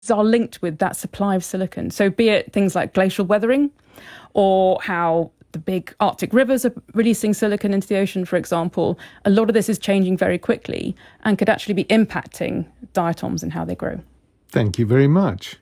are linked with that supply of silicon. So be it things like glacial weathering, or how the big Arctic rivers are releasing silicon into the ocean, for example, a lot of this is changing very quickly and could actually be impacting diatoms and how they grow. Thank you very much.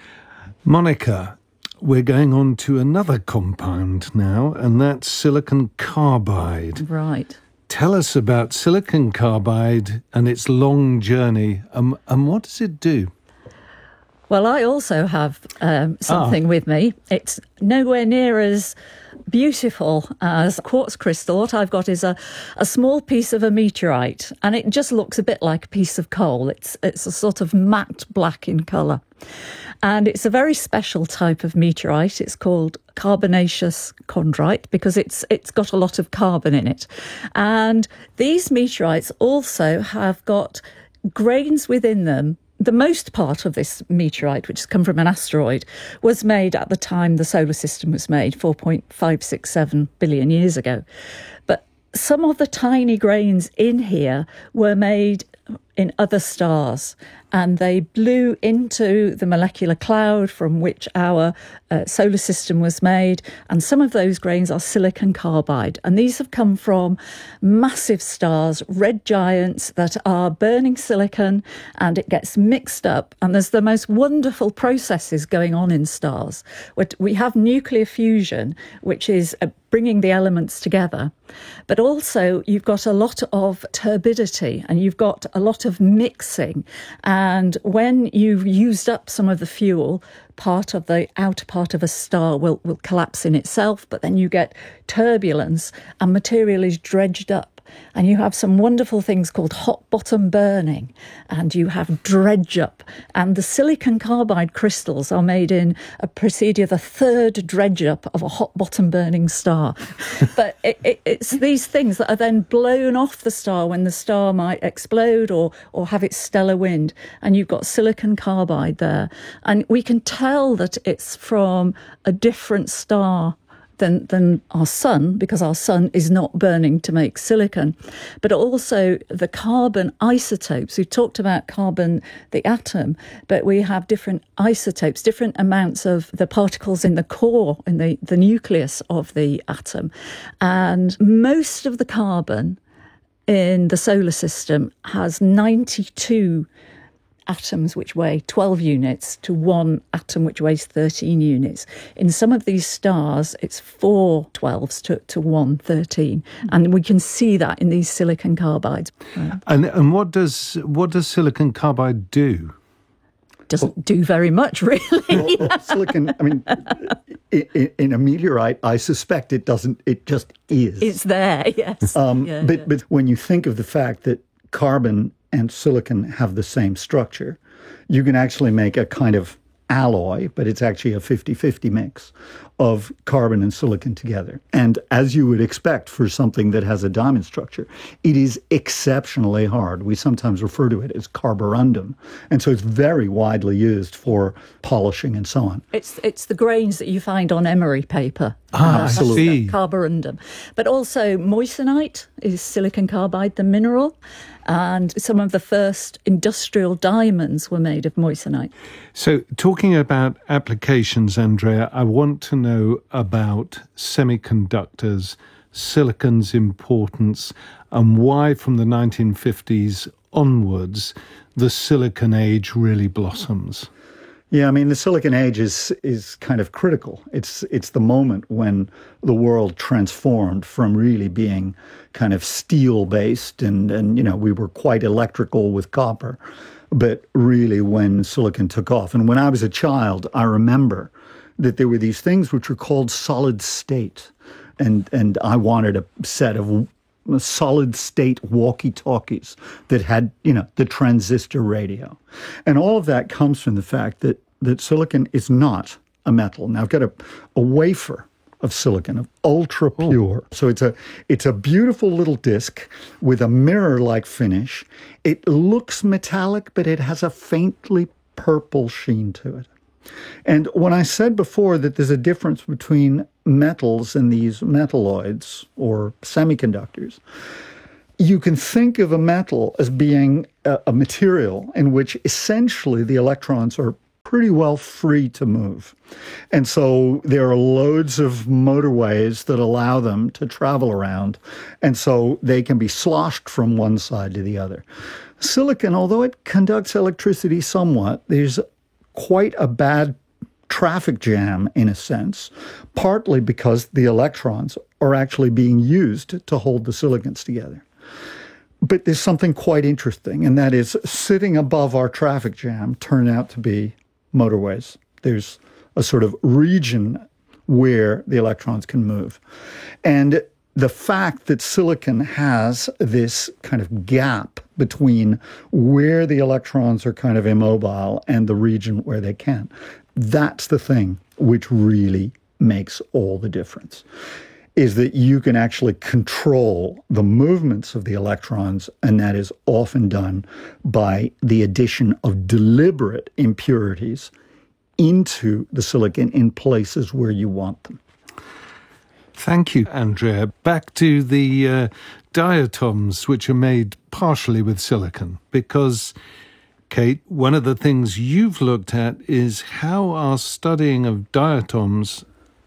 Monica, we're going on to another compound now, and that's silicon carbide. Right. Tell us about silicon carbide and its long journey, and what does it do? Well, I also have something with me. It's nowhere near as beautiful as quartz crystal. What I've got is a small piece of a meteorite, and it just looks a bit like a piece of coal. It's a sort of matte black in colour. And it's a very special type of meteorite. It's called carbonaceous chondrite because it's got a lot of carbon in it. And these meteorites also have got grains within them. The most part of this meteorite, which has come from an asteroid, was made at the time the solar system was made, 4.567 billion years ago. But some of the tiny grains in here were made in other stars, and they blew into the molecular cloud from which our solar system was made, and some of those grains are silicon carbide, and these have come from massive stars, red giants that are burning silicon, and it gets mixed up, and there's the most wonderful processes going on in stars. We have nuclear fusion, which is bringing the elements together, but also you've got a lot of turbidity and you've got a lot of mixing. And when you've used up some of the fuel, part of the outer part of a star will collapse in itself, but then you get turbulence and material is dredged up. And you have some wonderful things called hot bottom burning, and you have dredge up. And the silicon carbide crystals are made in a procedure, the third dredge up of a hot bottom burning star. But it's these things that are then blown off the star when the star might explode or have its stellar wind. And you've got silicon carbide there. And we can tell that it's from a different star than our sun, because our sun is not burning to make silicon. But also the carbon isotopes. We've talked about carbon, the atom, but we have different isotopes, different amounts of the particles in the core, in the nucleus of the atom. And most of the carbon in the solar system has 92 atoms which weigh 12 units to one atom which weighs 13 units. In some of these stars, it's 4 12s to 1 13. And we can see that in these silicon carbides. And what does silicon carbide do? Doesn't do very much, really. Well, silicon, I mean, in a meteorite, I suspect it doesn't, it just is. It's there, yes. But when you think of the fact that carbon and silicon have the same structure, you can actually make a kind of alloy, but it's actually a 50-50 mix of carbon and silicon together. And as you would expect for something that has a diamond structure, it is exceptionally hard. We sometimes refer to it as carborundum. And so it's very widely used for polishing and so on. It's the grains that you find on emery paper. Absolutely. Carborundum. But also moissanite is silicon carbide, the mineral. And some of the first industrial diamonds were made of moissanite. So talking about applications, Andrea, I want to know about semiconductors, silicon's importance, and why from the 1950s onwards the silicon age really blossoms. Yeah, I mean, the silicon age is kind of critical. It's the moment when the world transformed from really being kind of steel-based and you know, we were quite electrical with copper, but really when silicon took off. And when I was a child, I remember that there were these things which were called solid state. And I wanted a set of solid state walkie-talkies that had, you know, the transistor radio. And all of that comes from the fact that silicon is not a metal. Now I've got a wafer of silicon, of ultra pure. So it's a beautiful little disc with a mirror-like finish. It looks metallic, but it has a faintly purple sheen to it. And when I said before that there's a difference between metals and these metalloids or semiconductors, you can think of a metal as being a material in which essentially the electrons are pretty well free to move. And so there are loads of motorways that allow them to travel around. And so they can be sloshed from one side to the other. Silicon, although it conducts electricity somewhat, there's quite a bad traffic jam in a sense, partly because the electrons are actually being used to hold the silicons together. But there's something quite interesting, and that is sitting above our traffic jam turn out to be motorways. There's a sort of region where the electrons can move. And the fact that silicon has this kind of gap between where the electrons are kind of immobile and the region where they can, that's the thing which really makes all the difference, is that you can actually control the movements of the electrons, and that is often done by the addition of deliberate impurities into the silicon in places where you want them. Thank you, Andrea. Back to the diatoms, which are made partially with silicon, because, Kate, one of the things you've looked at is how our studying of diatoms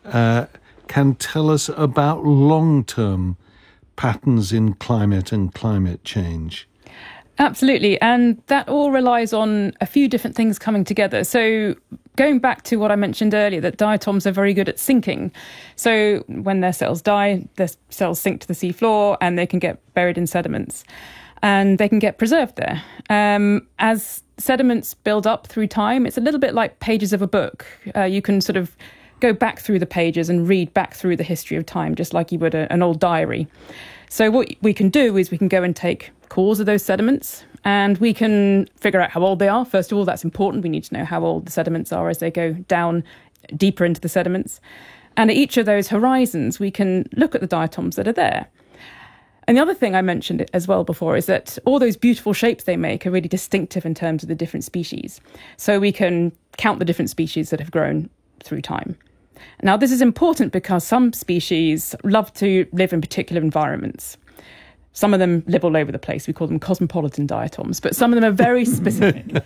can tell us about long-term patterns in climate and climate change. Absolutely. And that all relies on a few different things coming together. So going back to what I mentioned earlier, that diatoms are very good at sinking. So when their cells die, their cells sink to the seafloor and they can get buried in sediments and they can get preserved there. As sediments build up through time, it's a little bit like pages of a book. You can sort of go back through the pages and read back through the history of time, just like you would an old diary. So what we can do is we can go and take cores of those sediments and we can figure out how old they are. First of all, that's important. We need to know how old the sediments are as they go down deeper into the sediments. And at each of those horizons, we can look at the diatoms that are there. And the other thing I mentioned as well before is that all those beautiful shapes they make are really distinctive in terms of the different species. So we can count the different species that have grown through time. Now, this is important because some species love to live in particular environments. Some of them live all over the place. We call them cosmopolitan diatoms, but some of them are very specific.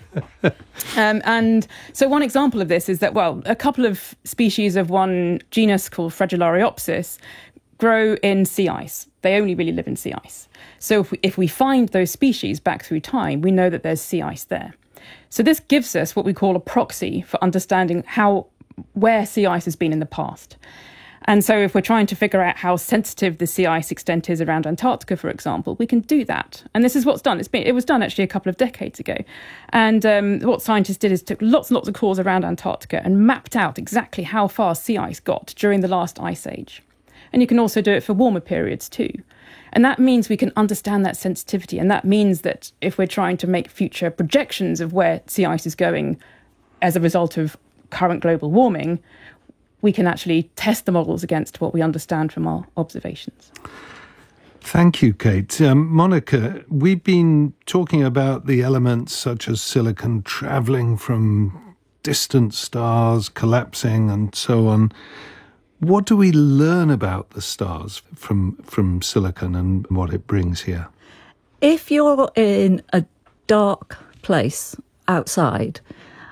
And so one example of this is that, well, a couple of species of one genus called Fragilariopsis grow in sea ice. They only really live in sea ice. So if we find those species back through time, we know that there's sea ice there. So this gives us what we call a proxy for understanding where sea ice has been in the past. And so if we're trying to figure out how sensitive the sea ice extent is around Antarctica, for example, we can do that. And this is what's done. It was done actually a couple of decades ago. And what scientists did is took lots and lots of cores around Antarctica and mapped out exactly how far sea ice got during the last ice age. And you can also do it for warmer periods too. And that means we can understand that sensitivity. And that means that if we're trying to make future projections of where sea ice is going as a result of current global warming, we can actually test the models against what we understand from our observations. Thank you, Kate. Monica, we've been talking about the elements such as silicon travelling from distant stars, collapsing and so on. What do we learn about the stars from silicon and what it brings here? If you're in a dark place outside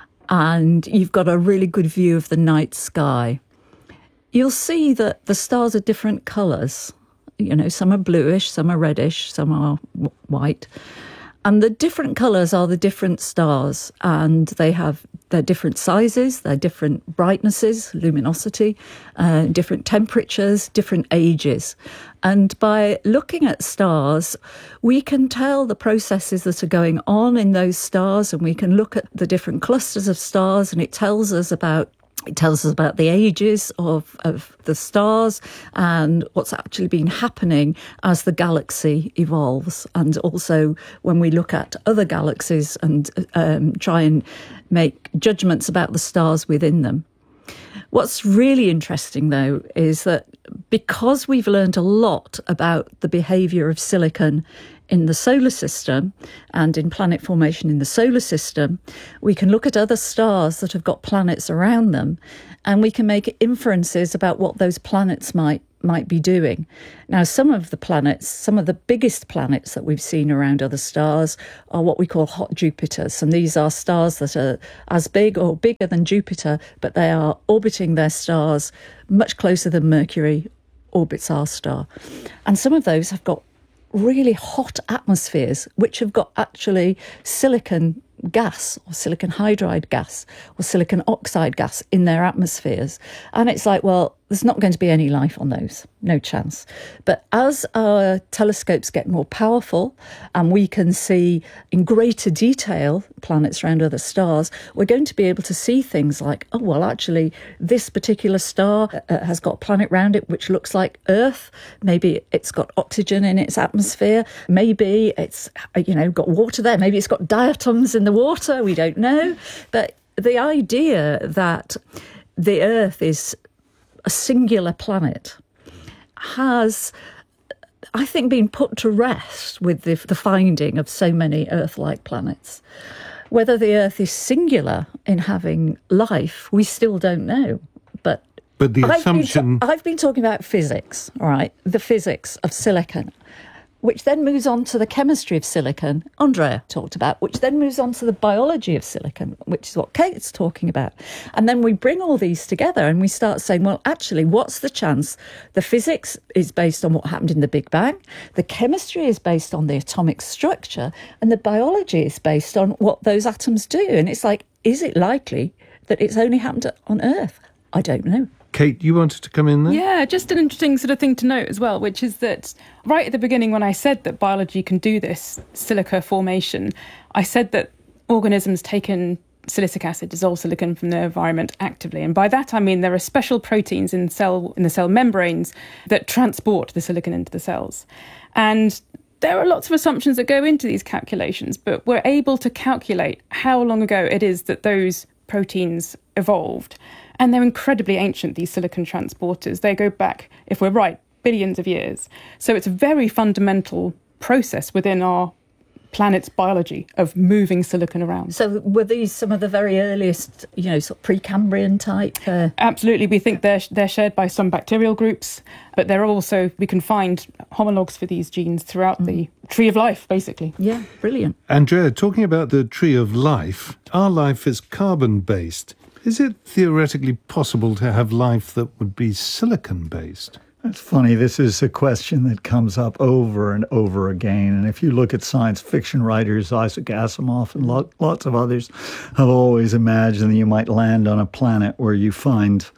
and you've got a really good view of the night sky, you'll see that the stars are different colours. You know, some are bluish, some are reddish, some are white. And the different colours are the different stars, and they have their different sizes, their different brightnesses, luminosity, different temperatures, different ages. And by looking at stars, we can tell the processes that are going on in those stars, and we can look at the different clusters of stars, and it tells us about the ages of the stars and what's actually been happening as the galaxy evolves. And also when we look at other galaxies and try and make judgments about the stars within them. What's really interesting, though, is that because we've learned a lot about the behaviour of silicon in the solar system and in planet formation in the solar system, we can look at other stars that have got planets around them, and we can make inferences about what those planets might might be doing. Now, some of the biggest planets that we've seen around other stars are what we call hot Jupiters. And these are stars that are as big or bigger than Jupiter, but they are orbiting their stars much closer than Mercury orbits our star. And some of those have got really hot atmospheres, which have got actually silicon gas or silicon hydride gas or silicon oxide gas in their atmospheres. And it's like, well, there's not going to be any life on those, no chance. But as our telescopes get more powerful and we can see in greater detail planets around other stars, we're going to be able to see things like, oh, well, actually, this particular star has got a planet around it which looks like Earth. Maybe it's got oxygen in its atmosphere. Maybe it's, got water there. Maybe it's got diatoms in the water. We don't know. But the idea that the Earth is a singular planet has, I think, been put to rest with the finding of so many Earth-like planets. Whether the Earth is singular in having life, we still don't know. But the assumption... I've been talking about physics, all right, the physics of silicon, which then moves on to the chemistry of silicon, Andrea talked about, which then moves on to the biology of silicon, which is what Kate's talking about. And then we bring all these together and we start saying, well, actually, what's the chance? The physics is based on what happened in the Big Bang, the chemistry is based on the atomic structure, and the biology is based on what those atoms do. And it's like, is it likely that it's only happened on Earth? I don't know. Kate, you wanted to come in there? Yeah, just an interesting sort of thing to note as well, which is that right at the beginning when I said that biology can do this silica formation, I said that organisms take in silicic acid, dissolve silicon from the environment actively. And by that I mean there are special proteins in the cell membranes that transport the silicon into the cells. And there are lots of assumptions that go into these calculations, but we're able to calculate how long ago it is that those proteins evolved. And they're incredibly ancient, these silicon transporters. They go back, if we're right, billions of years. So it's a very fundamental process within our planet's biology of moving silicon around. So were these some of the very earliest, sort of Precambrian type? Absolutely. We think they're shared by some bacterial groups, but they're also, we can find homologs for these genes throughout the tree of life, basically. Yeah, brilliant. Andrea, talking about the tree of life, our life is carbon-based. Is it theoretically possible to have life that would be silicon-based? It's funny, this is a question that comes up over and over again. And if you look at science fiction writers, Isaac Asimov and lots of others have always imagined that you might land on a planet where you find,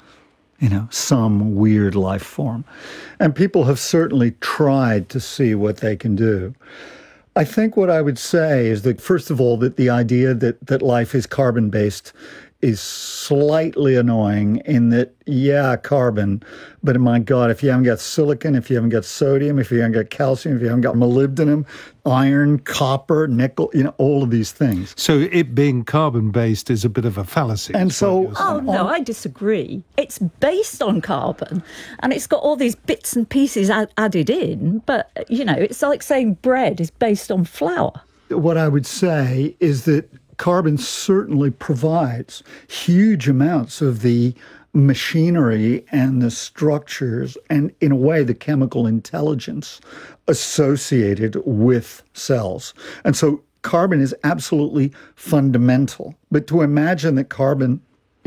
some weird life form. And people have certainly tried to see what they can do. I think what I would say is that, first of all, that the idea that life is carbon-based is slightly annoying in that, yeah, carbon, but my God, if you haven't got silicon, if you haven't got sodium, if you haven't got calcium, if you haven't got molybdenum, iron, copper, nickel, all of these things. So it being carbon-based is a bit of a fallacy. And so... Oh, no, I disagree. It's based on carbon, and it's got all these bits and pieces added in, but, it's like saying bread is based on flour. What I would say is that carbon certainly provides huge amounts of the machinery and the structures and, in a way, the chemical intelligence associated with cells. And so carbon is absolutely fundamental. But to imagine that carbon,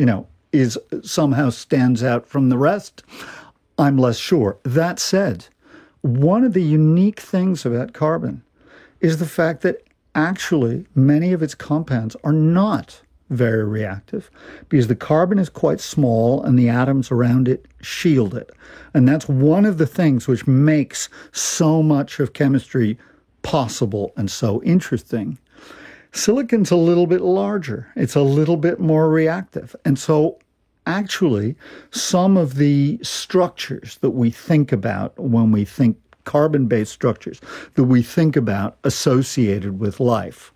is somehow stands out from the rest, I'm less sure. That said, one of the unique things about carbon is the fact that actually, many of its compounds are not very reactive because the carbon is quite small and the atoms around it shield it. And that's one of the things which makes so much of chemistry possible and so interesting. Silicon's a little bit larger. It's a little bit more reactive. And so actually, some of the structures that we think about when we think carbon-based structures that we think about associated with life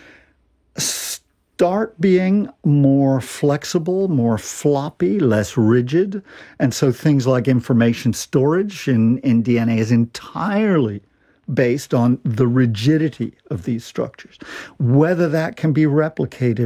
start being more flexible, more floppy, less rigid. And so things like information storage in DNA is entirely based on the rigidity of these structures. Whether that can be replicated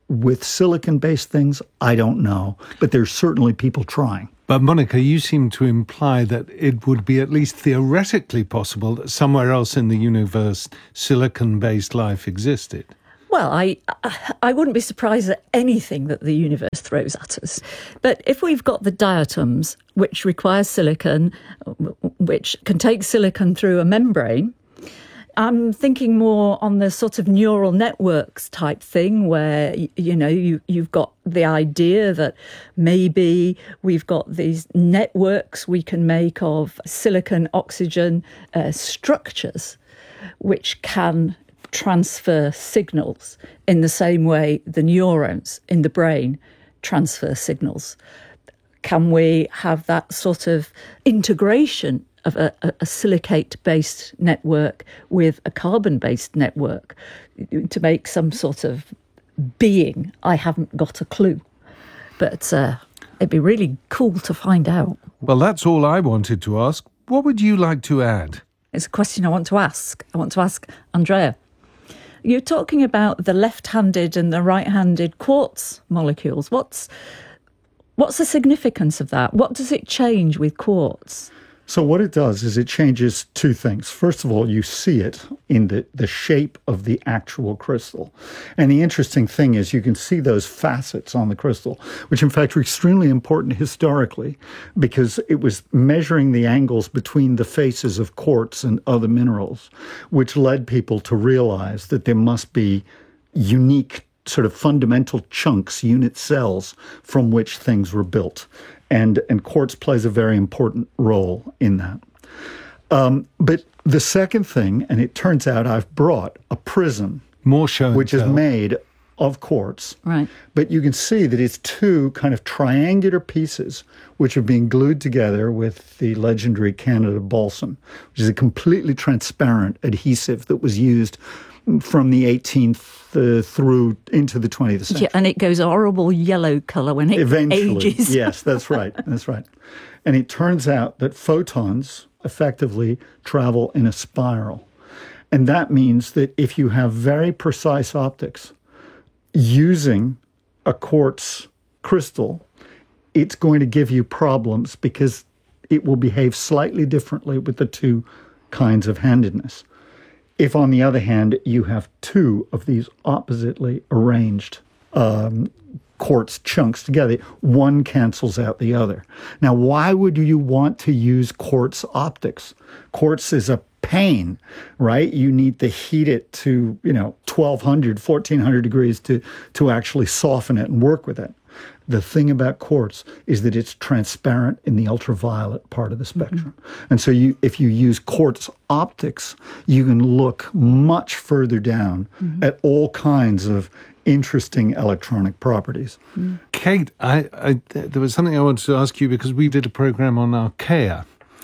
with silicon-based things, I don't know. But there's certainly people trying. But Monica, you seem to imply that it would be at least theoretically possible that somewhere else in the universe silicon-based life existed. Well, I wouldn't be surprised at anything that the universe throws at us. But if we've got the diatoms, which require silicon, which can take silicon through a membrane, I'm thinking more on the sort of neural networks type thing where, you've got the idea that maybe we've got these networks we can make of silicon-oxygen structures which can transfer signals in the same way the neurons in the brain transfer signals. Can we have that sort of integration of a silicate-based network with a carbon-based network to make some sort of being? I haven't got a clue. But it'd be really cool to find out. Well, that's all I wanted to ask. What would you like to add? It's a question I want to ask. I want to ask Andrea. You're talking about the left-handed and the right-handed quartz molecules. What's the significance of that? What does it change with quartz? So what it does is it changes two things. First of all, you see it in the shape of the actual crystal. And the interesting thing is you can see those facets on the crystal, which in fact are extremely important historically because it was measuring the angles between the faces of quartz and other minerals, which led people to realize that there must be unique sort of fundamental chunks, unit cells, from which things were built. And quartz plays a very important role in that. But the second thing, and it turns out I've brought a prism, more show which is made of quartz. Right. But you can see that it's two kind of triangular pieces which are being glued together with the legendary Canada balsam, which is a completely transparent adhesive that was used from the 18th through into the 20th century. Yeah, and it goes a horrible yellow colour when it eventually ages. Yes, that's right. That's right. And it turns out that photons effectively travel in a spiral. And that means that if you have very precise optics using a quartz crystal, it's going to give you problems because it will behave slightly differently with the two kinds of handedness. If, on the other hand, you have two of these oppositely arranged quartz chunks together, one cancels out the other. Now, why would you want to use quartz optics? Quartz is a pain, right? You need to heat it to, 1,200, 1,400 degrees to actually soften it and work with it. The thing about quartz is that it's transparent in the ultraviolet part of the spectrum. Mm-hmm. And so if you use quartz optics, you can look much further down at all kinds of interesting electronic properties. Mm. Kate, there was something I wanted to ask you because we did a program on archaea.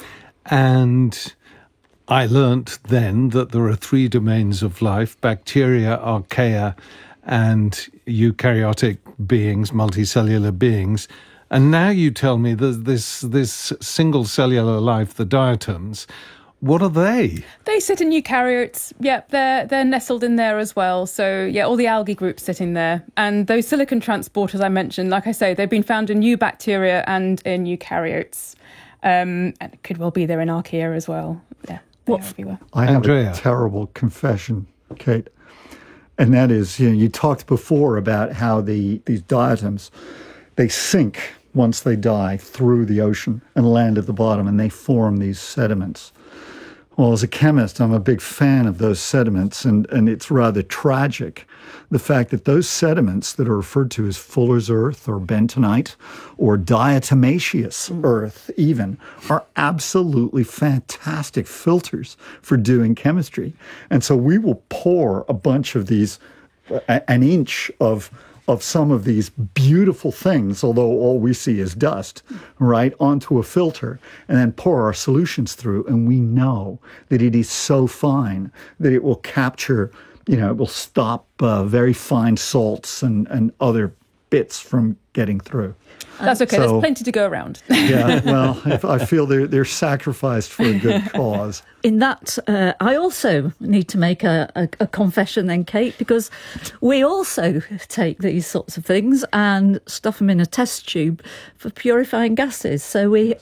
And I learnt then that there are three domains of life: bacteria, archaea, and eukaryotic beings, multicellular beings. And now you tell me that this single cellular life, the diatoms, what are they? They sit in eukaryotes. Yep, they're nestled in there as well. So, yeah, all the algae groups sit in there. And those silicon transporters I mentioned, like I say, they've been found in eubacteria and in eukaryotes. And it could well be there in archaea as well. Yeah, they're everywhere. I have a terrible confession, Kate. And that is, you talked before about how these diatoms, they sink once they die through the ocean and land at the bottom, and they form these sediments. Well, as a chemist, I'm a big fan of those sediments, and it's rather tragic, the fact that those sediments that are referred to as Fuller's Earth or bentonite or diatomaceous earth even are absolutely fantastic filters for doing chemistry. And so we will pour a bunch of these, an inch of some of these beautiful things, although all we see is dust, right, onto a filter, and then pour our solutions through. And we know that it is so fine that it will capture, it will stop very fine salts and other bits from getting through. That's okay. So, there's plenty to go around. Yeah, well, I feel they're sacrificed for a good cause. In that, I also need to make a confession then, Kate, because we also take these sorts of things and stuff them in a test tube for purifying gases. So we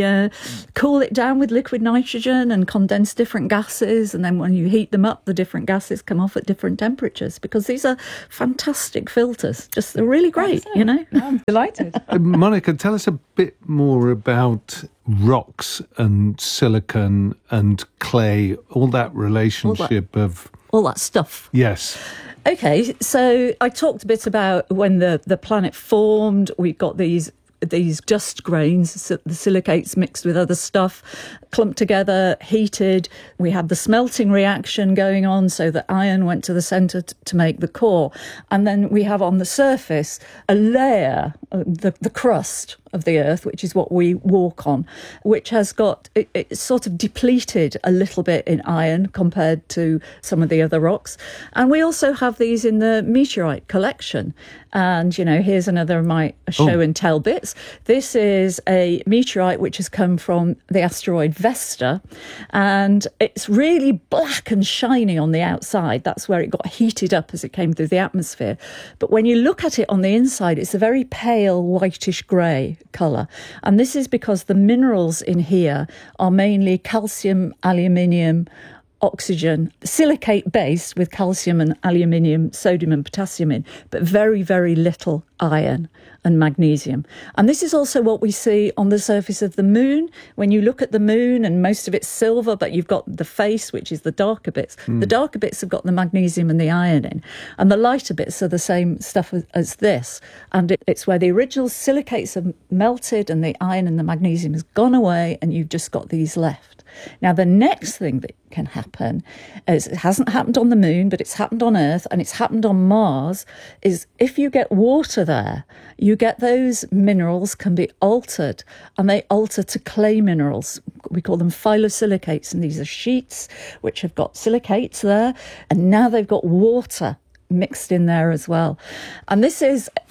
cool it down with liquid nitrogen and condense different gases, and then when you heat them up, the different gases come off at different temperatures, because these are fantastic filters. Just they're really great, you know. I'm delighted. Monica, tell us a bit more about rocks and silicon and clay, all that relationship of... All that stuff. Yes. Okay, so I talked a bit about when the planet formed. We've got these dust grains, the silicates mixed with other stuff, clumped together, heated. We had the smelting reaction going on, so the iron went to the centre to make the core. And then we have on the surface a layer, the crust of the Earth, which is what we walk on, which has got, it's sort of depleted a little bit in iron compared to some of the other rocks. And we also have these in the meteorite collection. And, you know, here's another of my show and tell bits. This is a meteorite which has come from the asteroid Vesta, and it's really black and shiny on the outside. That's where it got heated up as it came through the atmosphere. But when you look at it on the inside, it's a very pale whitish grey colour. And this is because the minerals in here are mainly calcium, aluminium, oxygen, silicate based with calcium and aluminium, sodium and potassium in, but very, very little iron and magnesium. And this is also what we see on the surface of the moon. When you look at the moon, and most of it's silver, but you've got the face, which is the darker bits. The darker bits have got the magnesium and the iron in, and the lighter bits are the same stuff as this. And it's where the original silicates have melted and the iron and the magnesium has gone away, and you've just got these left. Now, the next thing that can happen, is it hasn't happened on the moon, but it's happened on Earth and it's happened on Mars, is if you get water there, you get those minerals can be altered, and they alter to clay minerals. We call them phyllosilicates, and these are sheets which have got silicates there, and now they've got water mixed in there as well. And it's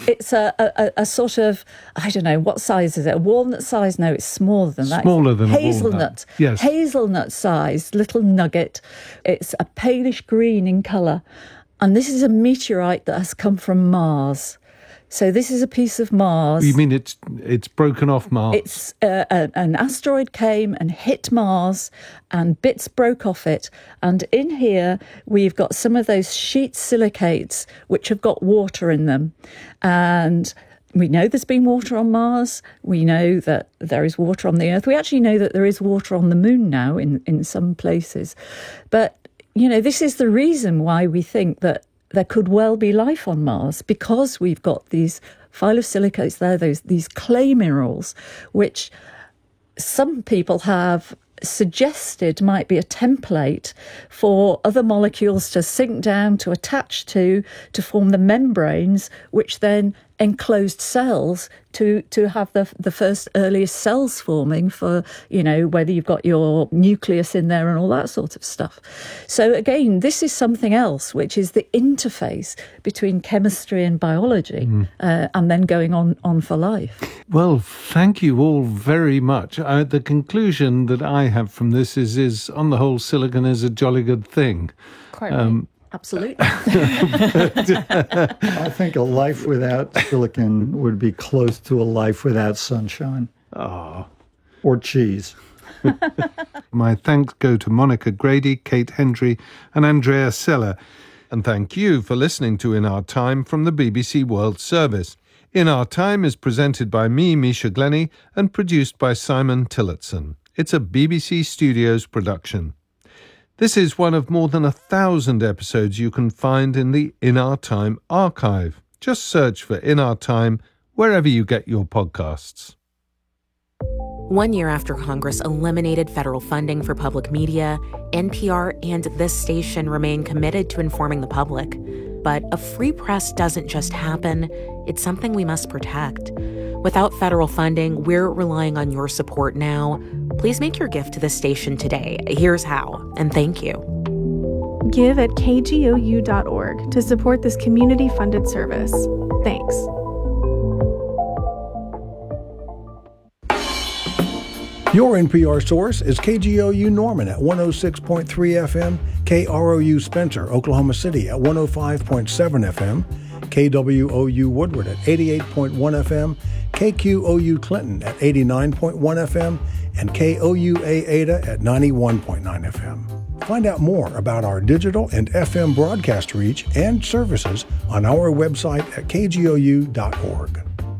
a sort of, I don't know, what size is it? A walnut size? No, it's smaller than that. Smaller than hazelnut. A walnut. Yes. Hazelnut size, little nugget. It's a palish green in colour. And this is a meteorite that has come from Mars. So this is a piece of Mars. You mean it's broken off Mars? It's an asteroid came and hit Mars, and bits broke off it. And in here, we've got some of those sheet silicates which have got water in them. And we know there's been water on Mars. We know that there is water on the Earth. We actually know that there is water on the moon now in some places. But, you know, this is the reason why we think that there could well be life on Mars, because we've got these phyllosilicates there, these clay minerals, which some people have suggested might be a template for other molecules to sink down, to attach to form the membranes, which then enclosed cells to have the first earliest cells forming for, you know, whether you've got your nucleus in there and all that sort of stuff. So again, this is something else, which is the interface between chemistry and biology, and then going on for life. Well, thank you all very much. The conclusion that I have from this is on the whole, silicon is a jolly good thing. Quite right. Absolutely. I think a life without silicon would be close to a life without sunshine. Oh. Or cheese. My thanks go to Monica Grady, Kate Hendry and Andrea Sella. And thank you for listening to In Our Time from the BBC World Service. In Our Time is presented by me, Misha Glenny, and produced by Simon Tillotson. It's a BBC Studios production. This is one of more than 1,000 episodes you can find in the In Our Time archive. Just search for In Our Time wherever you get your podcasts. 1 year after Congress eliminated federal funding for public media, NPR and this station remain committed to informing the public. But a free press doesn't just happen, it's something we must protect. Without federal funding, we're relying on your support now. Please make your gift to the station today. Here's how, and thank you. Give at kgou.org to support this community-funded service. Thanks. Your NPR source is KGOU Norman at 106.3 FM, KROU Spencer, Oklahoma City at 105.7 FM, KWOU Woodward at 88.1 FM, KQOU Clinton at 89.1 FM, and KOUA Ada at 91.9 FM. Find out more about our digital and FM broadcast reach and services on our website at kgou.org.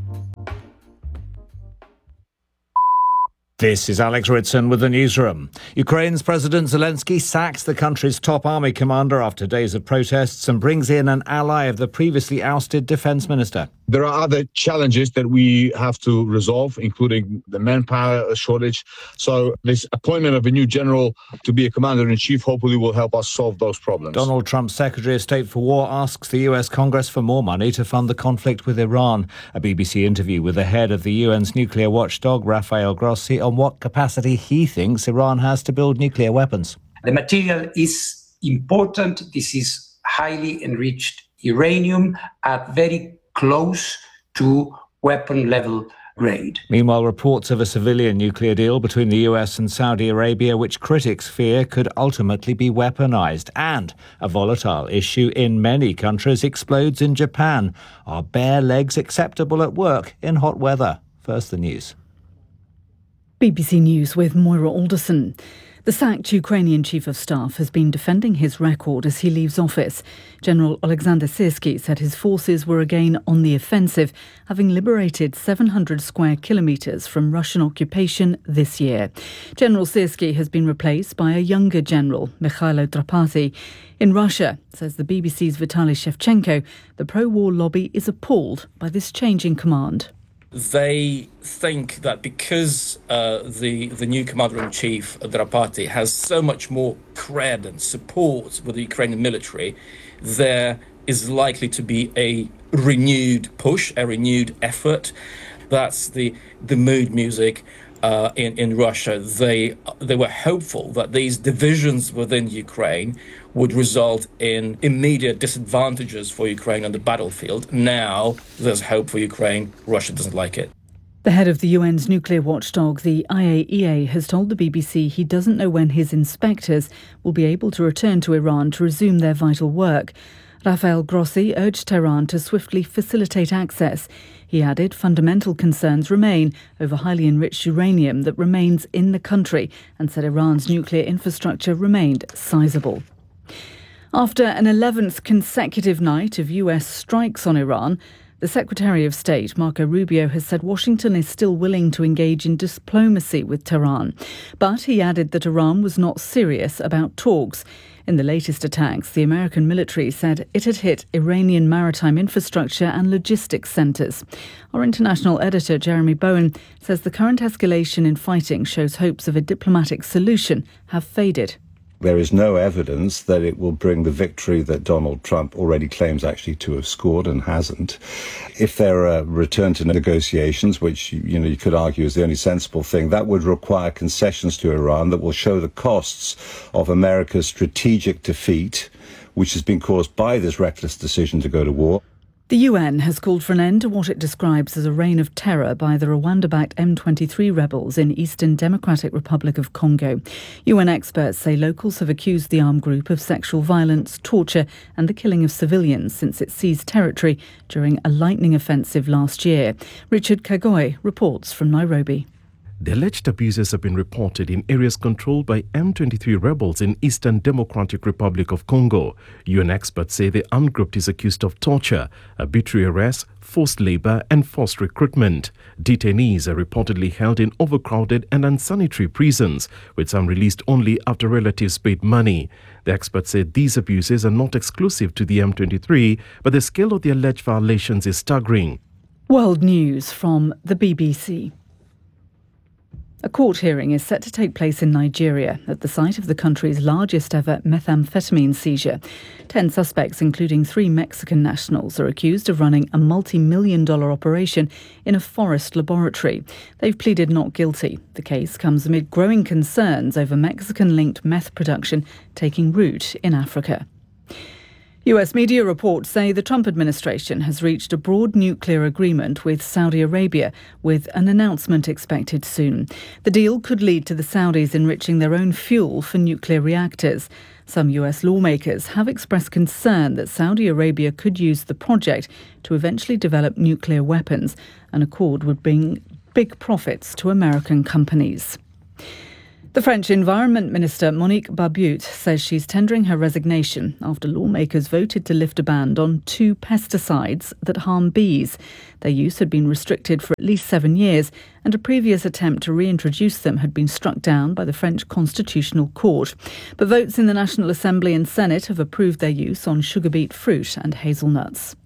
This is Alex Ritson with the newsroom. Ukraine's President Zelensky sacks the country's top army commander after days of protests and brings in an ally of the previously ousted defense minister. There are other challenges that we have to resolve, including the manpower shortage. So this appointment of a new general to be a commander-in-chief hopefully will help us solve those problems. Donald Trump's Secretary of State for War asks the US Congress for more money to fund the conflict with Iran. A BBC interview with the head of the UN's nuclear watchdog, Rafael Grossi, on what capacity he thinks Iran has to build nuclear weapons. The material is important. This is highly enriched uranium at very close to weapon level grade. Meanwhile, reports of a civilian nuclear deal between the US and Saudi Arabia, which critics fear could ultimately be weaponized. And a volatile issue in many countries explodes in Japan. Are bare legs acceptable at work in hot weather? First, the news. BBC News with Moira Alderson. The sacked Ukrainian chief of staff has been defending his record as he leaves office. General Alexander Syrsky said his forces were again on the offensive, having liberated 700 square kilometres from Russian occupation this year. General Syrsky has been replaced by a younger general, Mikhailo Drapati. In Russia, says the BBC's Vitaly Shevchenko, the pro-war lobby is appalled by this change in command. They think that because the new commander-in-chief, Drapati, has so much more cred and support with the Ukrainian military, there is likely to be a renewed push, a renewed effort. That's the mood music in Russia. They were hopeful that these divisions within Ukraine would result in immediate disadvantages for Ukraine on the battlefield. Now there's hope for Ukraine. Russia doesn't like it. The head of the UN's nuclear watchdog, the IAEA, has told the BBC he doesn't know when his inspectors will be able to return to Iran to resume their vital work. Rafael Grossi urged Tehran to swiftly facilitate access. He added fundamental concerns remain over highly enriched uranium that remains in the country and said Iran's nuclear infrastructure remained sizable. After an 11th consecutive night of US strikes on Iran, the Secretary of State, Marco Rubio, has said Washington is still willing to engage in diplomacy with Tehran. But he added that Iran was not serious about talks. In the latest attacks, the American military said it had hit Iranian maritime infrastructure and logistics centres. Our international editor, Jeremy Bowen, says the current escalation in fighting shows hopes of a diplomatic solution have faded. There is no evidence that it will bring the victory that Donald Trump already claims actually to have scored and hasn't. If there are return to negotiations, which you could argue is the only sensible thing, that would require concessions to Iran that will show the costs of America's strategic defeat, which has been caused by this reckless decision to go to war. The UN has called for an end to what it describes as a reign of terror by the Rwanda-backed M23 rebels in Eastern Democratic Republic of Congo. UN experts say locals have accused the armed group of sexual violence, torture and the killing of civilians since it seized territory during a lightning offensive last year. Richard Kagoy reports from Nairobi. The alleged abuses have been reported in areas controlled by M23 rebels in Eastern Democratic Republic of Congo. UN experts say the armed group is accused of torture, arbitrary arrests, forced labor and forced recruitment. Detainees are reportedly held in overcrowded and unsanitary prisons, with some released only after relatives paid money. The experts say these abuses are not exclusive to the M23, but the scale of the alleged violations is staggering. World News from the BBC. A court hearing is set to take place in Nigeria at the site of the country's largest ever methamphetamine seizure. 10 suspects, including 3 Mexican nationals, are accused of running a multi-million-dollar operation in a forest laboratory. They've pleaded not guilty. The case comes amid growing concerns over Mexican-linked meth production taking root in Africa. US media reports say the Trump administration has reached a broad nuclear agreement with Saudi Arabia, with an announcement expected soon. The deal could lead to the Saudis enriching their own fuel for nuclear reactors. Some US lawmakers have expressed concern that Saudi Arabia could use the project to eventually develop nuclear weapons. An accord would bring big profits to American companies. The French Environment Minister Monique Barbutte says she's tendering her resignation after lawmakers voted to lift a ban on 2 pesticides that harm bees. Their use had been restricted for at least 7 years, and a previous attempt to reintroduce them had been struck down by the French Constitutional Court. But votes in the National Assembly and Senate have approved their use on sugar beet fruit and hazelnuts.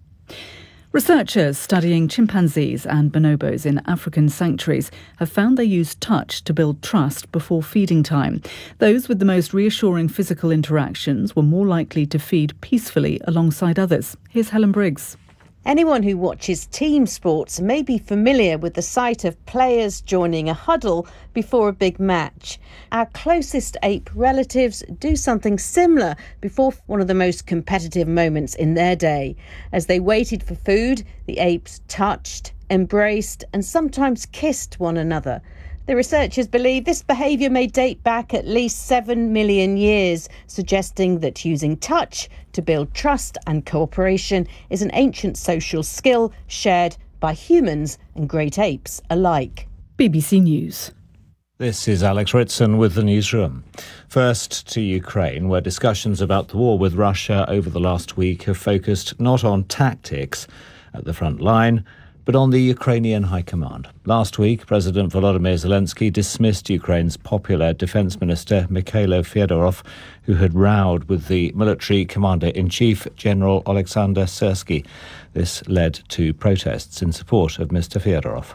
Researchers studying chimpanzees and bonobos in African sanctuaries have found they use touch to build trust before feeding time. Those with the most reassuring physical interactions were more likely to feed peacefully alongside others. Here's Helen Briggs. Anyone who watches team sports may be familiar with the sight of players joining a huddle before a big match. Our closest ape relatives do something similar before one of the most competitive moments in their day. As they waited for food, the apes touched, embraced, and sometimes kissed one another. The researchers believe this behaviour may date back at least 7 million years, suggesting that using touch to build trust and cooperation is an ancient social skill shared by humans and great apes alike. BBC News. This is Alex Ritson with the newsroom. First to Ukraine, where discussions about the war with Russia over the last week have focused not on tactics at the front line, but on the Ukrainian High Command. Last week, President Volodymyr Zelensky dismissed Ukraine's popular Defence Minister Mikhailo Fedorov, who had rowed with the military commander-in-chief, General Alexander Syrsky. This led to protests in support of Mr. Fedorov.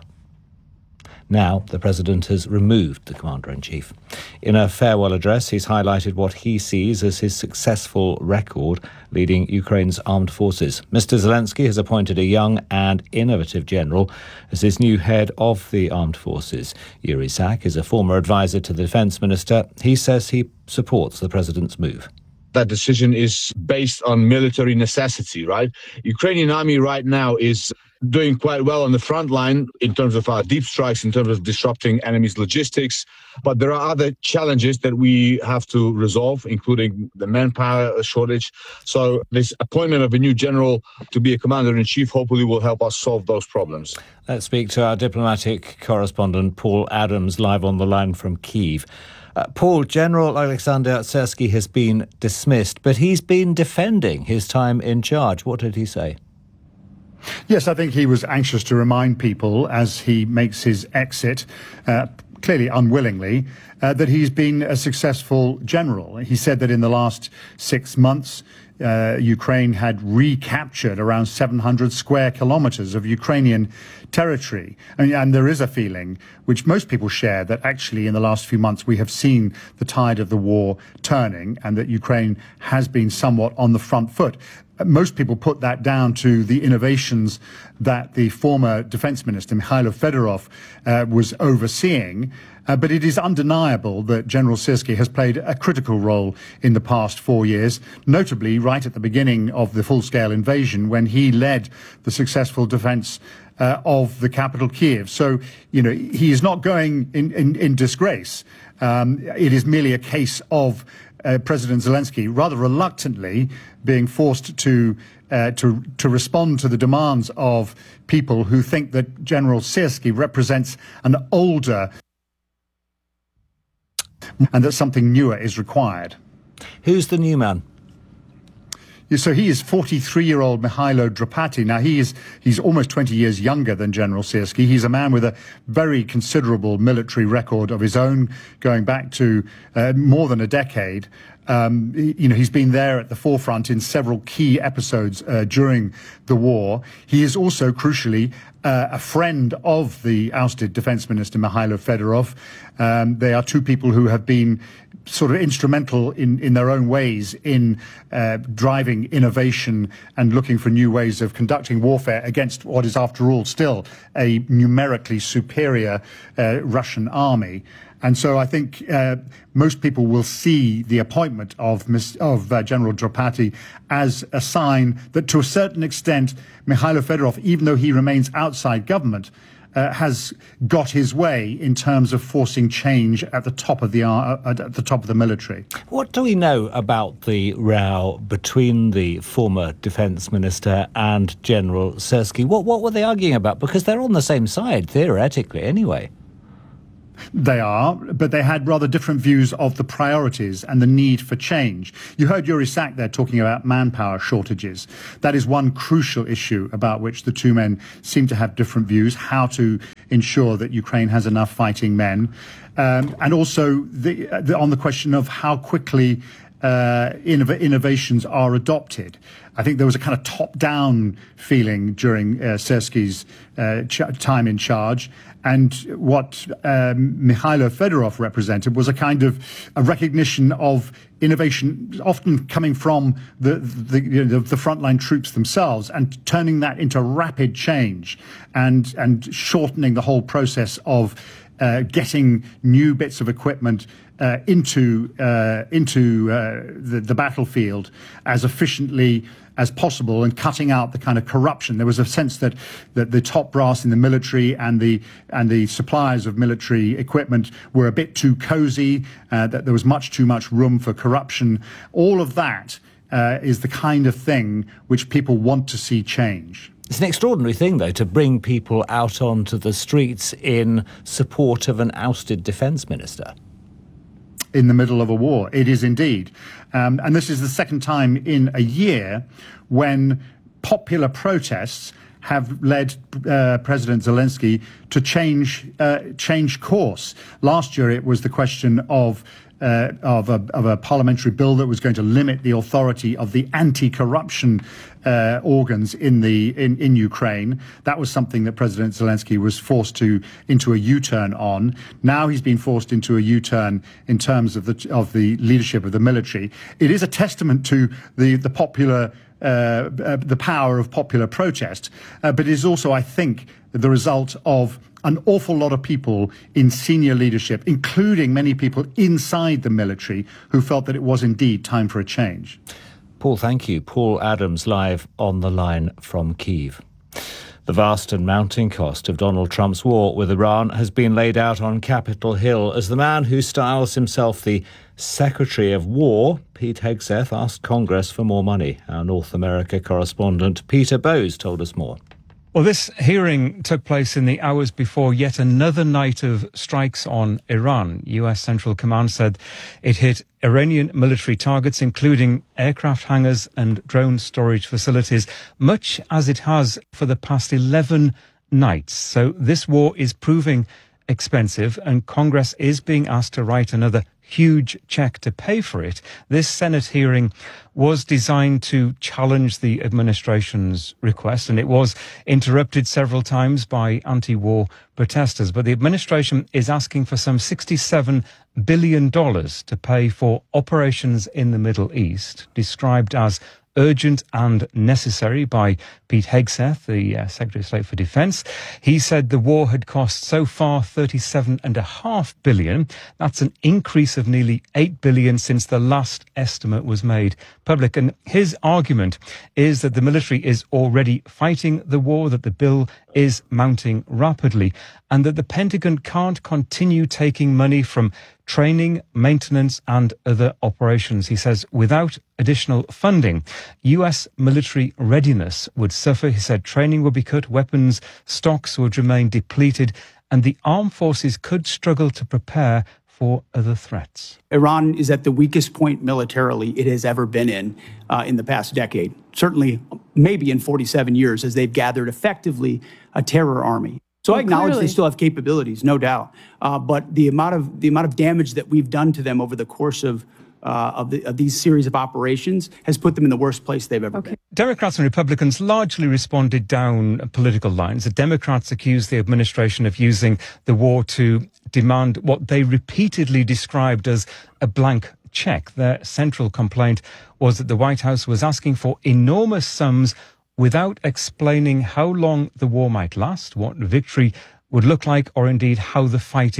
Now, the president has removed the commander-in-chief. In a farewell address, he's highlighted what he sees as his successful record leading Ukraine's armed forces. Mr. Zelensky has appointed a young and innovative general as his new head of the armed forces. Yuri Sak is a former advisor to the defence minister. He says he supports the president's move. That decision is based on military necessity, right? Ukrainian army right now is doing quite well on the front line in terms of our deep strikes, in terms of disrupting enemy's logistics. But there are other challenges that we have to resolve, including the manpower shortage. So this appointment of a new general to be a commander-in-chief hopefully will help us solve those problems. Let's speak to our diplomatic correspondent, Paul Adams, live on the line from Kyiv. Paul, General Alexander Syrsky has been dismissed, but he's been defending his time in charge. What did he say? Yes, I think he was anxious to remind people as he makes his exit, clearly unwillingly, that he's been a successful general. He said that in the last 6 months, Ukraine had recaptured around 700 square kilometers of Ukrainian territory. And there is a feeling, which most people share, that actually in the last few months we have seen the tide of the war turning and that Ukraine has been somewhat on the front foot. Most people put that down to the innovations that the former defense minister, Mikhailo Fedorov, was overseeing. But it is undeniable that General Syrsky has played a critical role in the past 4 years, notably right at the beginning of the full-scale invasion when he led the successful defense of the capital, Kyiv. So, he is not going in disgrace. It is merely a case of President Zelensky rather reluctantly being forced to respond to the demands of people who think that General Syrsky represents an older and that something newer is required. Who's the new man? So he is 43-year-old Mihailo Drapati. Now, he's almost 20 years younger than General Syrsky. He's a man with a very considerable military record of his own, going back to more than a decade. He's been there at the forefront in several key episodes during the war. He is also, crucially, a friend of the ousted defense minister, Mikhailo Fedorov. They are two people who have been sort of instrumental in their own ways in driving innovation and looking for new ways of conducting warfare against what is, after all, still a numerically superior Russian army. And so I think most people will see the appointment of General Drapati as a sign that, to a certain extent, Mikhailo Fedorov, even though he remains outside government, has got his way in terms of forcing change at the top of the military. What do we know about the row between the former defence minister and General Syrskyi? What were they arguing about? Because they're on the same side, theoretically, anyway. They are, but they had rather different views of the priorities and the need for change. You heard Yuri Sak there talking about manpower shortages. That is one crucial issue about which the two men seem to have different views, how to ensure that Ukraine has enough fighting men. And also on the question of how quickly innovations are adopted. I think there was a kind of top-down feeling during Syrskyi's time in charge. And what Mikhailo Fedorov represented was a kind of a recognition of innovation, often coming from the frontline troops themselves, and turning that into rapid change and shortening the whole process of getting new bits of equipment into the battlefield as efficiently as possible, and cutting out the kind of corruption. There was a sense that the top brass in the military and the suppliers of military equipment were a bit too cozy, that there was much too much room for corruption. All of that is the kind of thing which people want to see change. It's an extraordinary thing, though, to bring people out onto the streets in support of an ousted defence minister. In the middle of a war. It is indeed. And this is the second time in a year when popular protests have led President Zelensky to change course. Last year, it was the question of a parliamentary bill that was going to limit the authority of the anti-corruption organs in Ukraine. That was something that President Zelensky was forced into a U-turn on. Now he's been forced into a U-turn in terms of the leadership of the military. It is a testament to the popular the power of popular protest, but it is also, I think, the result of an awful lot of people in senior leadership, including many people inside the military, who felt that it was indeed time for a change. Paul, thank you. Paul Adams, live on the line from Kyiv. The vast and mounting cost of Donald Trump's war with Iran has been laid out on Capitol Hill as the man who styles himself the Secretary of War, Pete Hegseth, asked Congress for more money. Our North America correspondent Peter Bowes told us more. Well, this hearing took place in the hours before yet another night of strikes on Iran. US Central Command said it hit Iranian military targets, including aircraft hangars and drone storage facilities, much as it has for the past 11 nights. So this war is proving expensive, and Congress is being asked to write another huge check to pay for it. This Senate hearing was designed to challenge the administration's request, and it was interrupted several times by anti-war protesters. But the administration is asking for some $67 billion to pay for operations in the Middle East, described as urgent and necessary by Pete Hegseth, the Secretary of State for Defence. He said the war had cost so far $37.5 billion. That's an increase of nearly $8 billion since the last estimate was made public. And his argument is that the military is already fighting the war, that the bill is mounting rapidly, and that the Pentagon can't continue taking money from training, maintenance and other operations. He says without additional funding, US military readiness would suffer. He said training would be cut, weapons stocks would remain depleted, and the armed forces could struggle to prepare for other threats. Iran is at the weakest point militarily it has ever been in the past decade, certainly maybe in 47 years, as they've gathered effectively a terror army. So I acknowledge they still have capabilities, no doubt. But the amount of damage that we've done to them over the course of these series of operations has put them in the worst place they've ever been. Democrats and Republicans largely responded down political lines. The Democrats accused the administration of using the war to demand what they repeatedly described as a blank check. Their central complaint was that the White House was asking for enormous sums without explaining how long the war might last, what victory would look like, or indeed how the fighting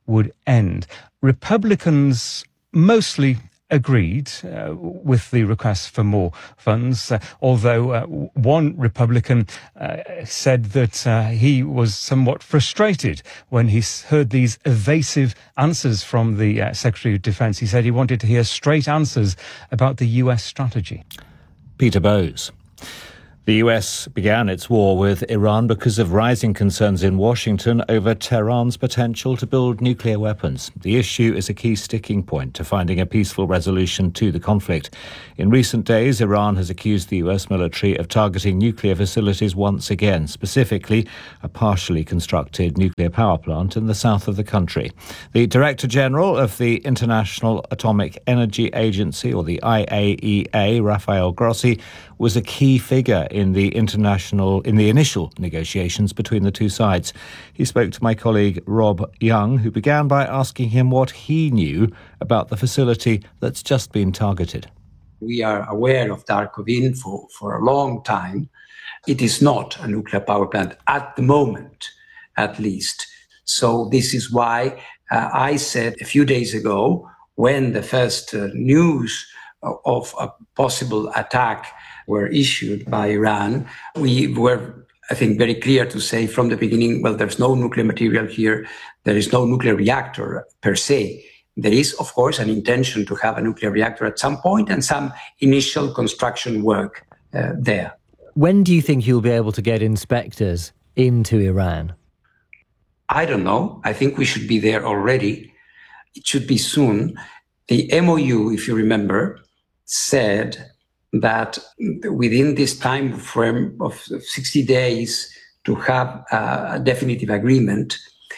would end. Republicans mostly agreed with the request for more funds, although one Republican said that he was somewhat frustrated when he heard these evasive answers from the Secretary of Defense. He said he wanted to hear straight answers about the US strategy. Peter Bowes. The US began its war with Iran because of rising concerns in Washington over Tehran's potential to build nuclear weapons. The issue is a key sticking point to finding a peaceful resolution to the conflict. In recent days, Iran has accused the US military of targeting nuclear facilities once again, specifically a partially constructed nuclear power plant in the south of the country. The Director General of the International Atomic Energy Agency, or the IAEA, Rafael Grossi, was a key figure in the initial negotiations between the two sides. He spoke to my colleague Rob Young, who began by asking him what he knew about the facility that's just been targeted. We are aware of Darkovin for a long time. It is not a nuclear power plant at the moment, at least. So this is why I said a few days ago, when the first news of a possible attack were issued by Iran, we were, I think, very clear to say from the beginning, well, there's no nuclear material here. There is no nuclear reactor per se. There is, of course, an intention to have a nuclear reactor at some point and some initial construction work there. When do you think you'll be able to get inspectors into Iran? I don't know. I think we should be there already. It should be soon. The MOU, if you remember, said that within this time frame of 60 days to have a definitive agreement,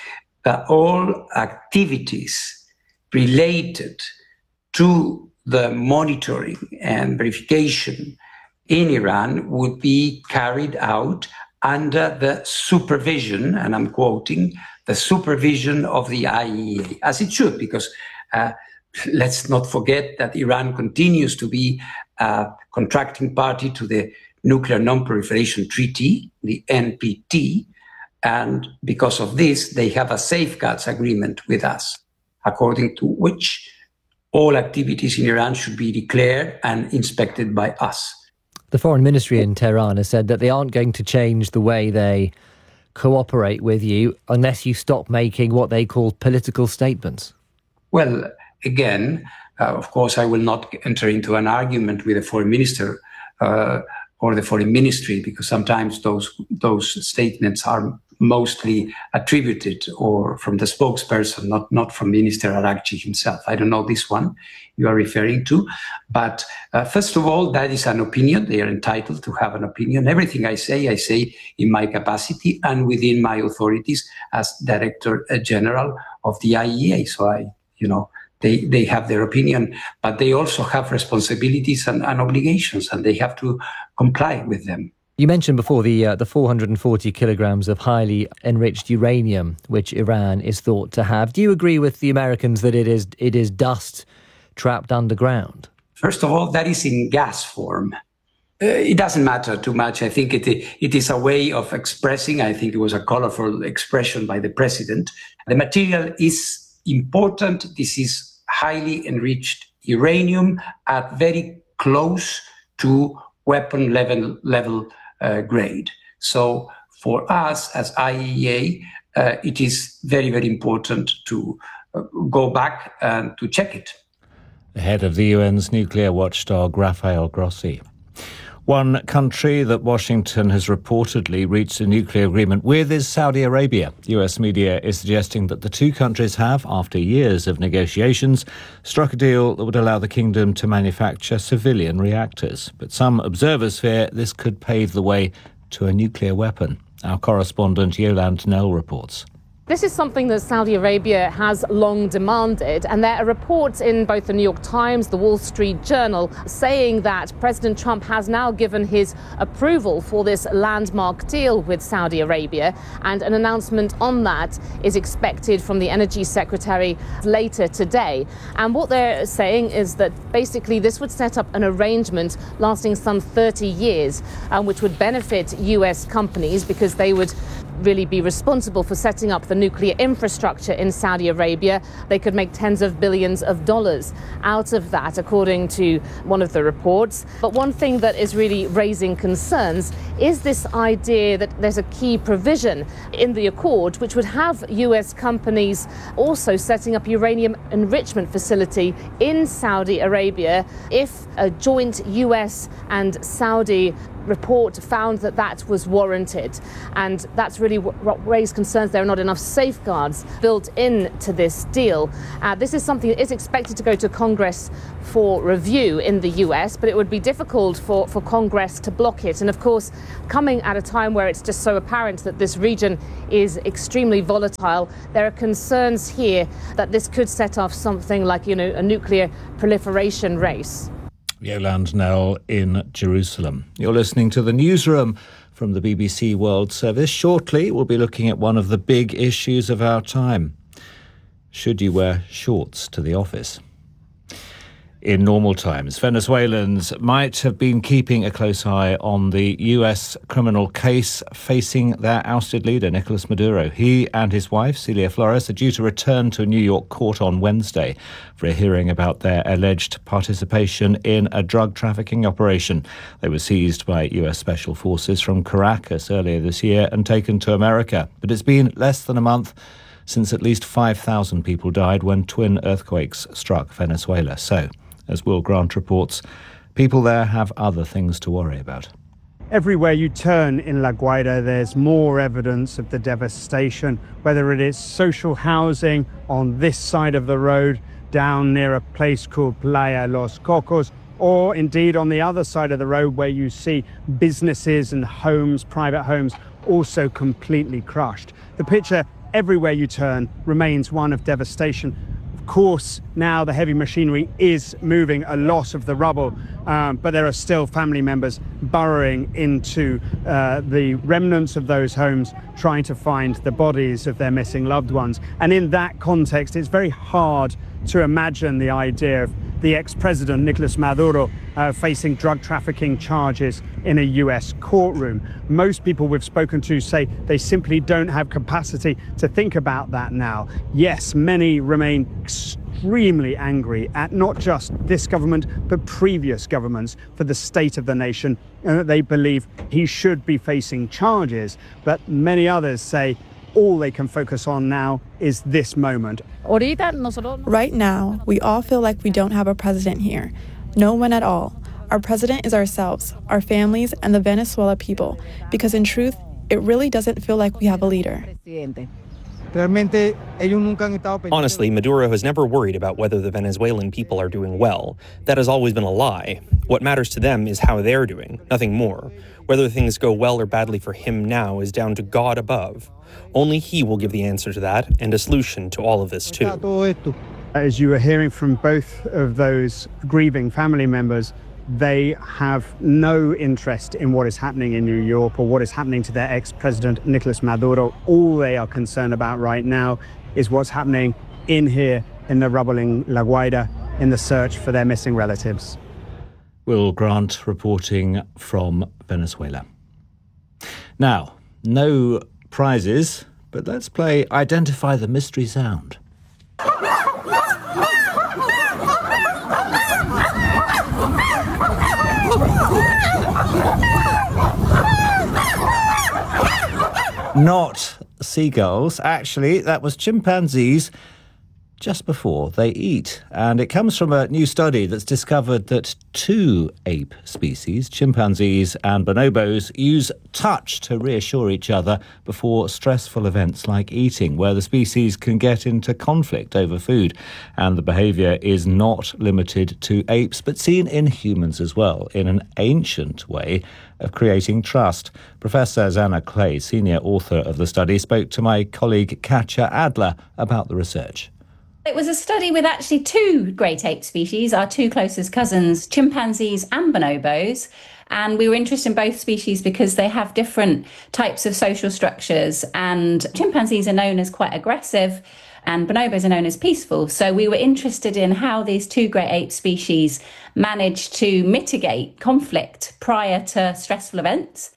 all activities related to the monitoring and verification in Iran would be carried out under the supervision, and I'm quoting, the supervision of the IAEA, as it should, because let's not forget that Iran continues to be a contracting party to the Nuclear Non-Proliferation Treaty, the NPT, and because of this, they have a safeguards agreement with us, according to which all activities in Iran should be declared and inspected by us. The Foreign Ministry in Tehran has said that they aren't going to change the way they cooperate with you unless you stop making what they call political statements. Well, again, of course, I will not enter into an argument with the foreign minister or the foreign ministry, because sometimes those statements are mostly attributed or from the spokesperson, not from Minister Araghchi himself. I don't know this one you are referring to. But first of all, that is an opinion. They are entitled to have an opinion. Everything I say in my capacity and within my authorities as Director General of the IAEA. So they have their opinion, but they also have responsibilities and obligations, and they have to comply with them. You mentioned before the 440 kilograms of highly enriched uranium, which Iran is thought to have. Do you agree with the Americans that it is dust trapped underground? First of all, that is in gas form. It doesn't matter too much. I think it is a way of expressing. I think it was a colorful expression by the president. The material is important. This is highly enriched uranium at very close to weapon level grade. So for us as IAEA, it is very, very important to go back and to check it. The head of the UN's nuclear watchdog, Rafael Grossi. One country that Washington has reportedly reached a nuclear agreement with is Saudi Arabia. US media is suggesting that the two countries have, after years of negotiations, struck a deal that would allow the kingdom to manufacture civilian reactors. But some observers fear this could pave the way to a nuclear weapon. Our correspondent Yolande Knell reports. This is something that Saudi Arabia has long demanded, and there are reports in both the New York Times, the Wall Street Journal, saying that President Trump has now given his approval for this landmark deal with Saudi Arabia, and an announcement on that is expected from the Energy Secretary later today. And what they're saying is that basically this would set up an arrangement lasting some 30 years, which would benefit US companies because they would really be responsible for setting up the nuclear infrastructure in Saudi Arabia. They could make tens of billions of dollars out of that, according to one of the reports. But one thing that is really raising concerns is this idea that there's a key provision in the accord which would have US companies also setting up uranium enrichment facility in Saudi Arabia if a joint US and Saudi report found that that was warranted. And that's really what raised concerns. There are not enough safeguards built into this deal. This is something that is expected to go to Congress for review in the US, but it would be difficult for Congress to block it. And of course, coming at a time where it's just so apparent that this region is extremely volatile, there are concerns here that this could set off something like, a nuclear proliferation race. Yolande Knell in Jerusalem. You're listening to The Newsroom from the BBC World Service. Shortly, we'll be looking at one of the big issues of our time. Should you wear shorts to the office? In normal times, Venezuelans might have been keeping a close eye on the US criminal case facing their ousted leader, Nicolas Maduro. He and his wife, Celia Flores, are due to return to a New York court on Wednesday for a hearing about their alleged participation in a drug trafficking operation. They were seized by US Special Forces from Caracas earlier this year and taken to America. But it's been less than a month since at least 5,000 people died when twin earthquakes struck Venezuela. So, as Will Grant reports, people there have other things to worry about. Everywhere you turn in La Guaira, there's more evidence of the devastation, whether it is social housing on this side of the road, down near a place called Playa Los Cocos, or indeed on the other side of the road where you see businesses and homes, private homes, also completely crushed. The picture everywhere you turn remains one of devastation. Of course, now the heavy machinery is moving a lot of the rubble, but there are still family members burrowing into the remnants of those homes, trying to find the bodies of their missing loved ones. And in that context, it's very hard to imagine the idea of the ex-president, Nicolas Maduro, facing drug trafficking charges in a US courtroom. Most people we've spoken to say they simply don't have capacity to think about that now. Yes, many remain extremely angry at not just this government, but previous governments for the state of the nation, and that they believe he should be facing charges. But many others say all they can focus on now is this moment. Right now, we all feel like we don't have a president here. No one at all. Our president is ourselves, our families, and the Venezuela people, because in truth, it really doesn't feel like we have a leader. Honestly, Maduro has never worried about whether the Venezuelan people are doing well. That has always been a lie. What matters to them is how they're doing, nothing more. Whether things go well or badly for him now is down to God above. Only he will give the answer to that and a solution to all of this too. As you were hearing from both of those grieving family members, they have no interest in what is happening in New York or what is happening to their ex-president, Nicolas Maduro. All they are concerned about right now is what's happening in here in the rubble in La Guaira in the search for their missing relatives. Will Grant reporting from Venezuela. Now, no prizes, but let's play Identify the Mystery Sound. Not seagulls. Actually, that was chimpanzees just before they eat. And it comes from a new study that's discovered that two ape species, chimpanzees and bonobos, use touch to reassure each other before stressful events like eating, where the species can get into conflict over food. And the behaviour is not limited to apes, but seen in humans as well, in an ancient way of creating trust. Professor Zanna Clay, senior author of the study, spoke to my colleague Katja Adler about the research. It was a study with actually two great ape species, our two closest cousins, chimpanzees and bonobos. And we were interested in both species because they have different types of social structures. And chimpanzees are known as quite aggressive and bonobos are known as peaceful. So we were interested in how these two great ape species managed to mitigate conflict prior to stressful events.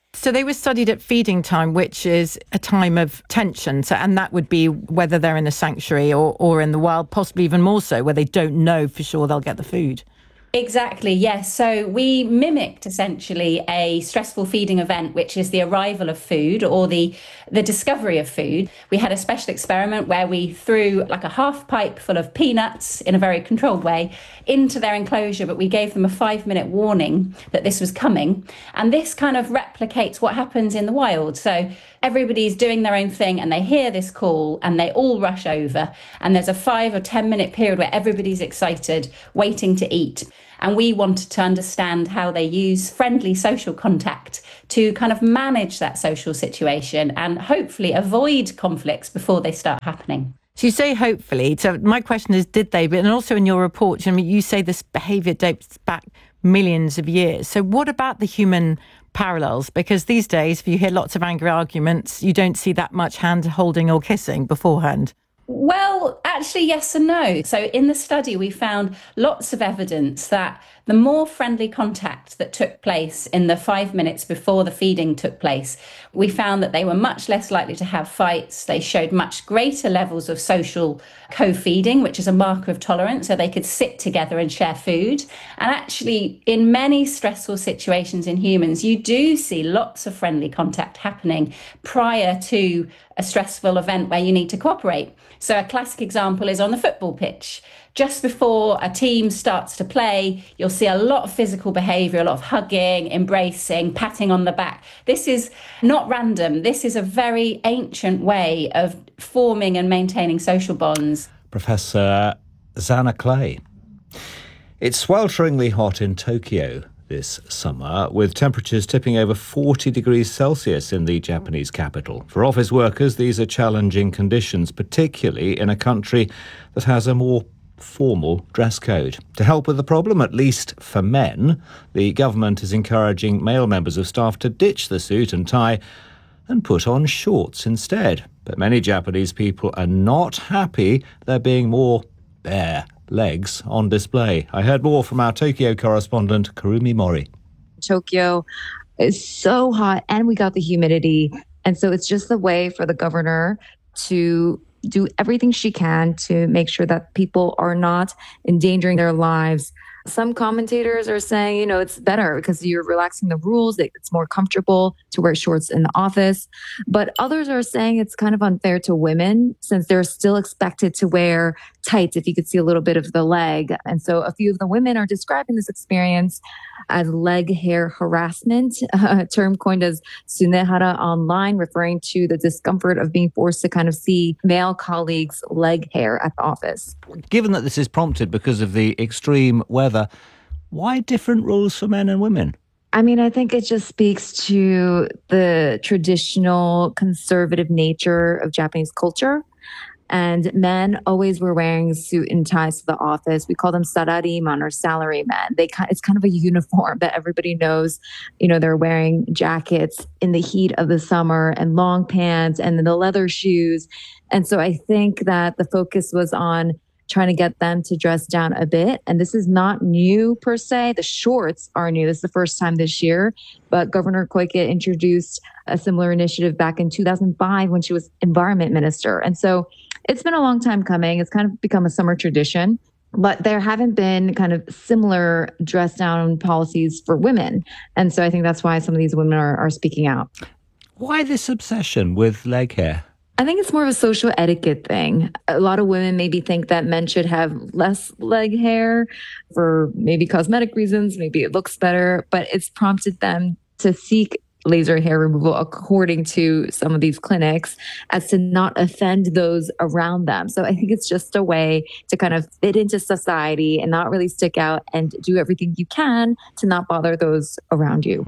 So they were studied at feeding time, which is a time of tension. So, and that would be whether they're in a sanctuary or in the wild, possibly even more so, where they don't know for sure they'll get the food. Exactly, yes. So we mimicked essentially a stressful feeding event, which is the arrival of food or the discovery of food. We had a special experiment where we threw like a half pipe full of peanuts in a very controlled way into their enclosure, but we gave them a 5-minute warning that this was coming. And this kind of replicates what happens in the wild. So everybody's doing their own thing and they hear this call and they all rush over. And there's a 5 or 10 minute period where everybody's excited, waiting to eat. And we wanted to understand how they use friendly social contact to kind of manage that social situation and hopefully avoid conflicts before they start happening. So you say hopefully. So my question is, did they? But and also in your report, I mean, you say this behaviour dates back millions of years. So what about the human parallels? Because these days, if you hear lots of angry arguments, you don't see that much hand holding or kissing beforehand. Well, actually, yes and no. So in the study, we found lots of evidence that the more friendly contact that took place in the 5 minutes before the feeding took place, we found that they were much less likely to have fights. They showed much greater levels of social co-feeding, which is a marker of tolerance, so they could sit together and share food. And actually, in many stressful situations in humans, you do see lots of friendly contact happening prior to a stressful event where you need to cooperate. So a classic example is on the football pitch. Just before a team starts to play, you'll see a lot of physical behaviour, a lot of hugging, embracing, patting on the back. This is not random. This is a very ancient way of forming and maintaining social bonds. Professor Zana Clay. It's swelteringly hot in Tokyo this summer, with temperatures tipping over 40 degrees Celsius in the Japanese capital. For office workers, these are challenging conditions, particularly in a country that has a more formal dress code. To help with the problem, at least for men, the government is encouraging male members of staff to ditch the suit and tie and put on shorts instead. But many Japanese people are not happy there being more bare legs on display. I heard more from our Tokyo correspondent, Kurumi Mori. Tokyo is so hot and we got the humidity. And so it's just the way for the governor to do everything she can to make sure that people are not endangering their lives. Some commentators are saying, it's better because you're relaxing the rules. It's more comfortable to wear shorts in the office. But others are saying it's kind of unfair to women since they're still expected to wear tights if you could see a little bit of the leg. And so a few of the women are describing this experience as leg hair harassment, a term coined as sunehara online, referring to the discomfort of being forced to kind of see male colleagues' leg hair at the office. Given that this is prompted because of the extreme weather, why different rules for men and women? I mean, I think it just speaks to the traditional conservative nature of Japanese culture. And men always were wearing suit and ties to the office. We call them sarariman or salarymen. It's kind of a uniform that everybody knows. They're wearing jackets in the heat of the summer and long pants and then the leather shoes. And so I think that the focus was on trying to get them to dress down a bit. And this is not new per se. The shorts are new. This is the first time this year. But Governor Koike introduced a similar initiative back in 2005 when she was environment minister. And so it's been a long time coming. It's kind of become a summer tradition. But there haven't been kind of similar dress down policies for women. And so I think that's why some of these women are speaking out. Why this obsession with leg hair? I think it's more of a social etiquette thing. A lot of women maybe think that men should have less leg hair for maybe cosmetic reasons. Maybe it looks better, but it's prompted them to seek laser hair removal according to some of these clinics as to not offend those around them. So I think it's just a way to kind of fit into society and not really stick out and do everything you can to not bother those around you.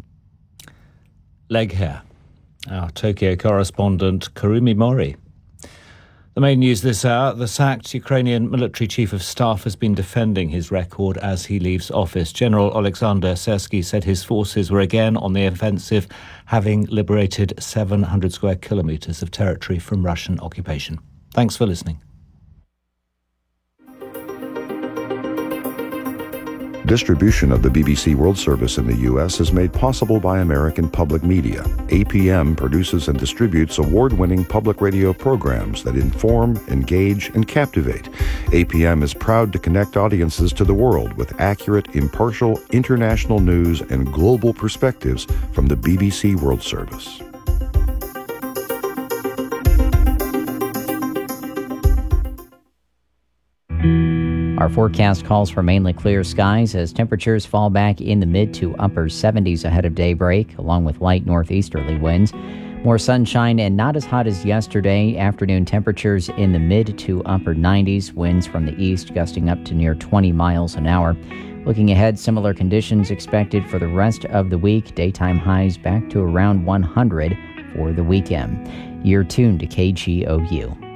Leg hair. Our Tokyo correspondent, Kurumi Mori. The main news this hour, the sacked Ukrainian military chief of staff has been defending his record as he leaves office. General Alexander Sersky said his forces were again on the offensive, having liberated 700 square kilometres of territory from Russian occupation. Thanks for listening. Distribution of the BBC World Service in the U.S. is made possible by American Public Media. APM produces and distributes award-winning public radio programs that inform, engage, and captivate. APM is proud to connect audiences to the world with accurate, impartial, international news and global perspectives from the BBC World Service. Our forecast calls for mainly clear skies as temperatures fall back in the mid to upper 70s ahead of daybreak, along with light northeasterly winds. More sunshine and not as hot as yesterday. Afternoon temperatures in the mid to upper 90s, winds from the east gusting up to near 20 miles an hour. Looking ahead, similar conditions expected for the rest of the week. Daytime highs back to around 100 for the weekend. You're tuned to KGOU.